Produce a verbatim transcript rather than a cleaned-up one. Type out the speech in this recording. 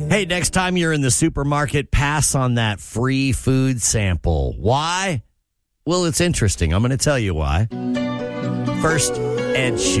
Hey, next time you're in the supermarket, pass on that free food sample. Why? Well, it's interesting. I'm going to tell you why. First, Ed Sheeran.